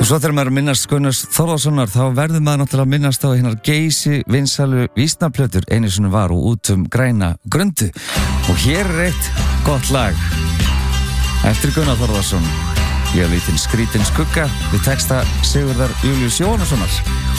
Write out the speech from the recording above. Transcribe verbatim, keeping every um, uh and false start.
Og svo þegar maður minnast Gunnars Þórðarssonar þá verður maður náttúrulega að minnast á hinnar geysi vinsælu vísnaplötur einu sinni var og út um græna grundu. Og hér er eitt gott lag eftir Gunnar Þórðarsson. Ég lítinn skrítinn skugga við texta Sigurðar Júlíus Jóhannessonar.